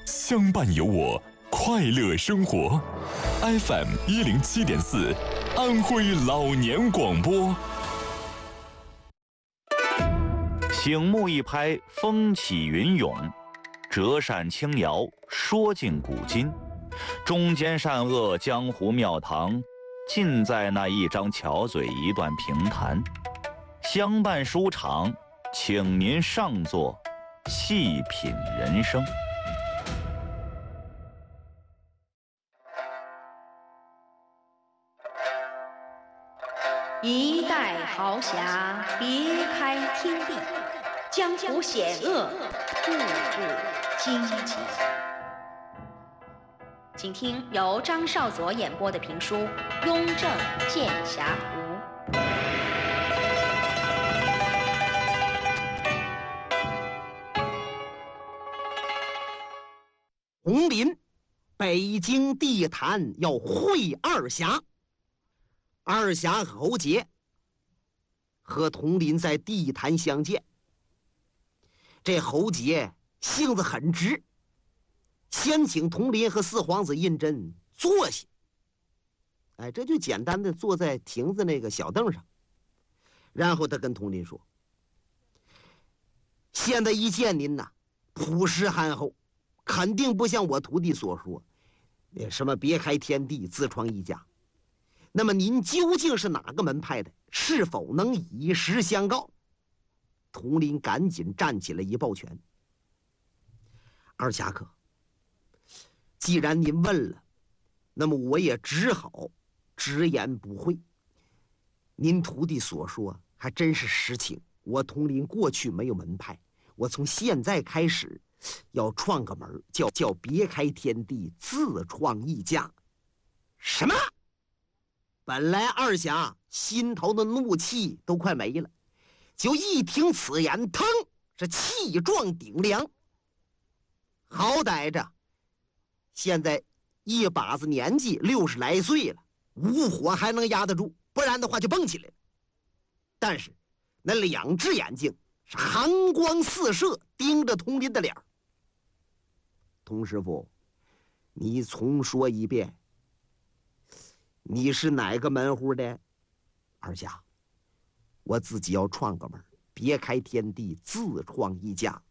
相伴有我，快乐生活。FM107.4，安徽老年广播。 醒目一拍，风起云涌；折扇轻摇，说尽古今。中间善恶，江湖庙堂，尽在那一张巧嘴，一段评弹。相伴书场，请您上座，细品人生。 一代豪侠，别开天地，江湖险恶，步步荆棘。请听由张少佐演播的评书《雍正剑侠图》。 红林，北京地坛要会二侠。二侠和侯杰和佟林在地坛相见。这侯杰性子很直，先请佟林和四皇子胤禛坐下。这就简单的坐在亭子那个小凳上。然后他跟佟林说：“现在一见您呐，朴实憨厚，肯定不像我徒弟所说，什么别开天地，自创一家。那么您究竟是哪个门派的？是否能以实相告？”佟林赶紧站起来一抱拳：“二侠客，既然您问了，那么我也只好直言不讳。您徒弟所说还真是实情。我佟林过去没有门派，我从现在开始要创个门，叫别开天地，自创一家。”什么？本来二侠心头的怒气都快没了，就一听此言，腾，是气壮顶梁。好歹着现在一把子年纪，60来岁了，无火还能压得住，不然的话就蹦起来了。但是那2只眼睛是寒光四射，盯着佟林的脸。佟师傅，你重说一遍，你是哪个门户的？二侠，我自己要创个门，别开天地，自创一家。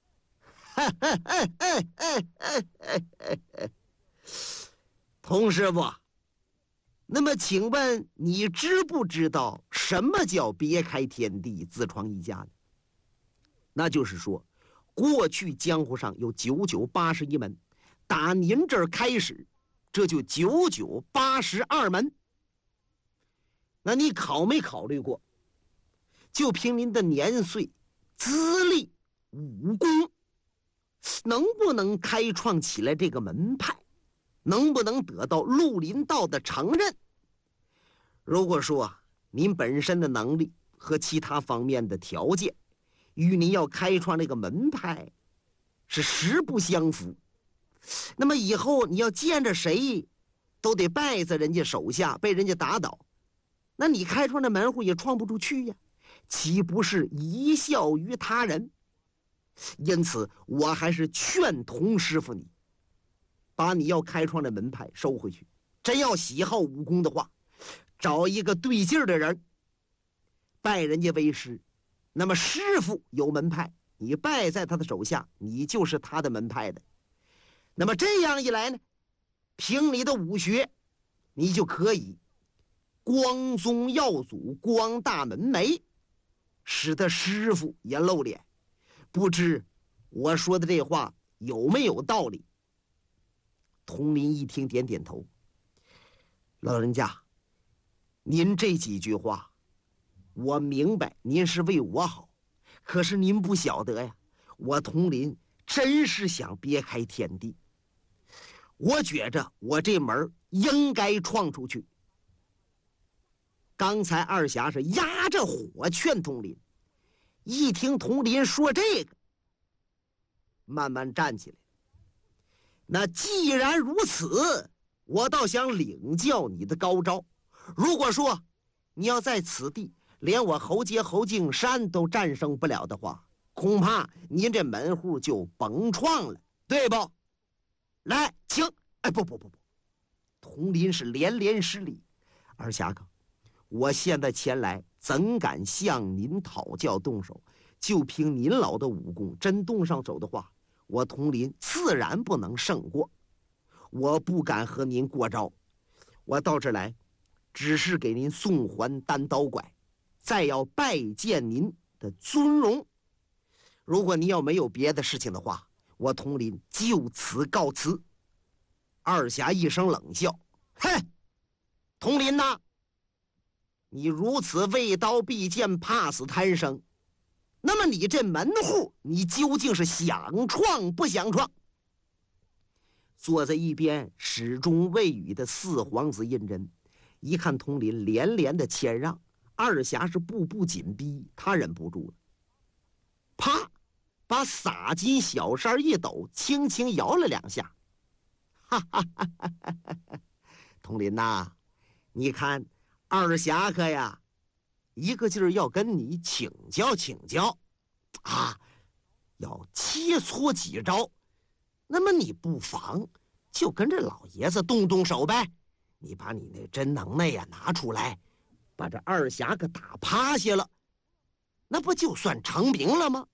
佟师傅，那么请问你知不知道什么叫别开天地，自创一家呢？那就是说，过去江湖上有9981门，打您这儿开始，这就9982门。那你考没考虑过，就凭您的年岁、资历、武功，能不能开创起来这个门派？能不能得到绿林道的承认？如果说您本身的能力和其他方面的条件与您要开创这个门派是实不相符，那么以后你要见着谁都得败在人家手下，被人家打倒，那你开创的门户也创不出去呀，岂不是贻笑于他人？因此我还是劝佟师傅你把你要开创的门派收回去。真要喜好武功的话，找一个对劲儿的人，拜人家为师。那么师傅有门派，你拜在他的手下，你就是他的门派的。那么这样一来呢，凭你的武学，你就可以光宗耀祖，光大门楣，使得师傅也露脸。不知我说的这话有没有道理？佟林一听，点点头。老人家，您这几句话我明白，您是为我好，可是您不晓得呀，我佟林真是想别开天地。我觉着我这门应该创出去。刚才二侠是压着火劝佟林，一听佟林说这个，慢慢站起来。那既然如此，我倒想领教你的高招。如果说你要在此地连我侯杰、侯敬山都战胜不了的话，恐怕您这门户就甭创了，对不？ 来，请。哎，不，佟林是连连施礼。二侠客，我现在前来，怎敢向您讨教动手？就凭您老的武功，真动上手的话，我佟林自然不能胜过。我不敢和您过招，我到这儿来，只是给您送还单刀拐，再要拜见您的尊荣。如果您要没有别的事情的话，我佟林就此告辞。二侠一声冷笑：“哼，佟林呐，你如此畏刀避剑，怕死贪生，那么你这门户，你究竟是想创不想创？”坐在一边始终未语的四皇子胤禛，一看佟林连连的谦让，二侠是步步紧逼，他忍不住了，啪，把洒金小扇一抖，轻轻摇了2下。哈哈哈哈哈！佟林呐，你看二侠客呀，一个劲儿要跟你请教请教，啊，要切磋几招。那么你不妨就跟这老爷子动动手呗，你把你那真能耐呀拿出来，把这二侠给打趴下了，那不就算成名了吗？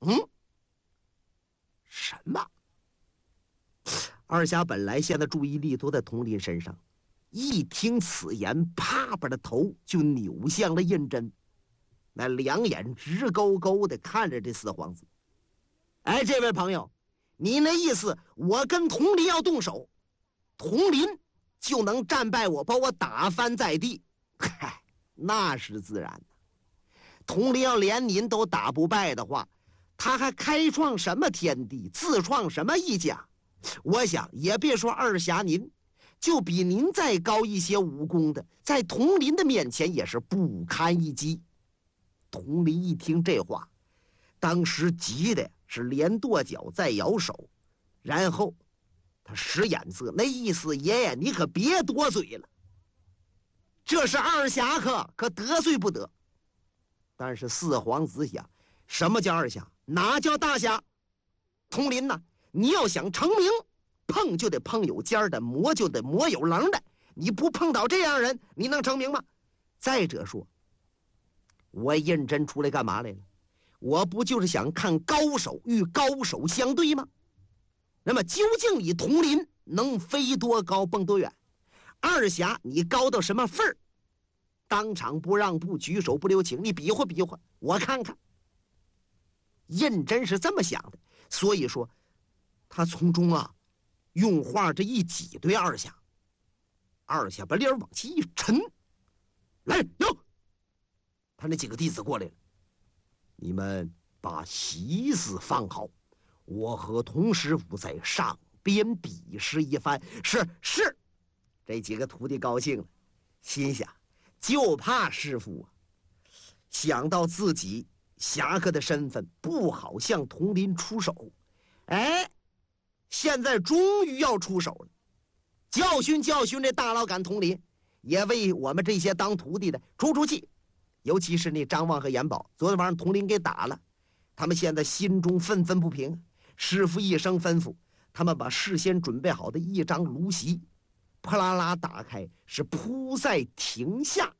什么？二侠本来现在注意力都在佟林身上，一听此言，啪把的头就扭向了胤禛，那两眼直勾勾的看着这四皇子。哎，这位朋友，你那意思，我跟佟林要动手，佟林就能战败我，把我打翻在地？嗨，那是自然的。佟林要连您都打不败的话，他还开创什么天地，自创什么一家？我想也别说二侠您，就比您再高一些武功的，在佟林的面前也是不堪一击。佟林一听这话，当时急的是连跺脚再摇手，然后他使眼色，那意思爷爷你可别多嘴了，这是二侠客，可得罪不得。但是四皇子想，什么叫二侠，哪叫大侠？佟林呐，你要想成名，碰就得碰有尖的，磨就得磨有棱的，你不碰到这样人，你能成名吗？再者说，我胤禛出来干嘛来了？我不就是想看高手与高手相对吗？那么究竟你佟林能飞多高蹦多远？二侠你高到什么份儿？当场不让步，举手不留情，你比划比划，我看看。胤禛是这么想的，所以说他从中用话这一挤兑二侠。二侠把脸往起一沉，来哟，他那几个弟子过来了，你们把席子放好，我和童师傅在上边比试一番。是，这几个徒弟高兴了，心想就怕师傅想到自己侠客的身份，不好向佟林出手。哎，现在终于要出手了，教训教训这大老杆佟林，也为我们这些当徒弟的出气。尤其是那张望和严宝，昨天晚上佟林给打了，他们现在心中愤愤不平。师傅一声吩咐，他们把事先准备好的一张炉席扑啦啦打开，是铺在庭下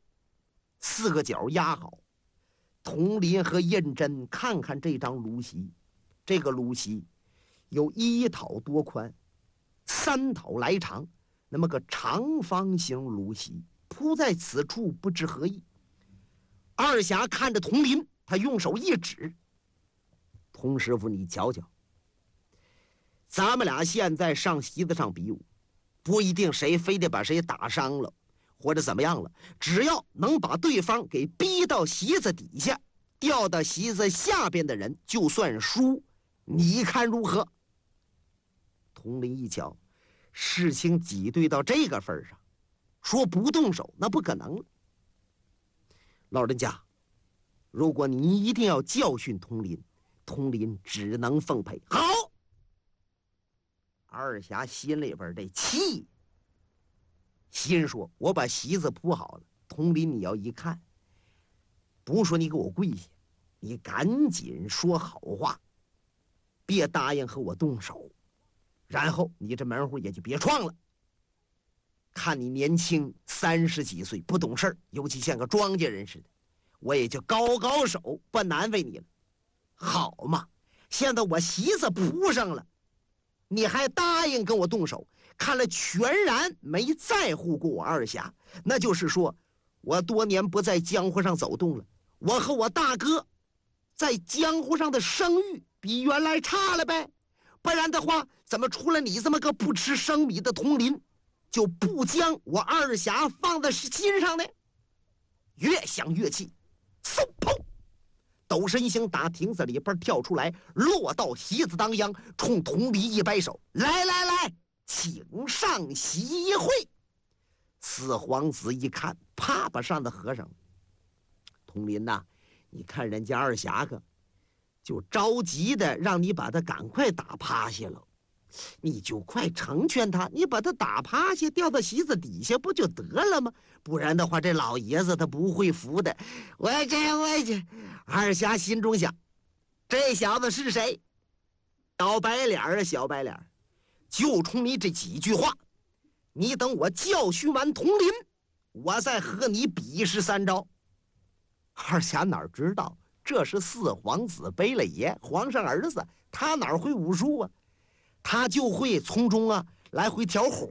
，4个角压好。佟林和胤禛看看这张炉席，这个炉席有1讨多宽，3讨来长，那么个长方形炉席铺在此处，不知何意。二侠看着佟林，他用手一指：“佟师傅，你瞧瞧，咱们俩现在上席子上比武，不一定谁非得把谁打伤了，或者怎么样了，只要能把对方给逼到席子底下，掉到席子下边的人就算输，你看如何？”佟林一瞧，事情挤兑到这个份上，说不动手那不可能了。老人家，如果你一定要教训佟林，佟林只能奉陪。好。二侠心里边这气，心说我把席子铺好了，佟林你要一看，不说你给我跪下，你赶紧说好话，别答应和我动手。 然后你这门户也就别闯了。看你年轻，30几岁，不懂事儿，尤其像个庄稼人似的，我也就高手，不难为你了。好嘛，现在我席子铺上了，你还答应跟我动手，看来全然没在乎过我二侠。那就是说，我多年不在江湖上走动了，我和我大哥在江湖上的声誉比原来差了呗。不然的话，怎么出了你这么个不吃生米的铜林，就不将我二侠放在心上呢？越想越气，嗖砰！斗神星打亭子里边跳出来，落到席子当央，冲童林一摆手：“来，请上席会。”四皇子一看，啪把扇子合上了。童林呐，你看人家二侠可就着急的让你把他赶快打趴下了，你就快成全他，你把他打趴下，掉到席子底下不就得了吗？不然的话，这老爷子他不会服的。我这二侠心中想，这小子是谁？小白脸啊，小白脸，就冲你这几句话，你等我教训完童林，我再和你比试3招。二侠哪知道这是四皇子背了爷，皇上儿子，他哪会武术啊？他就会从中来回调火。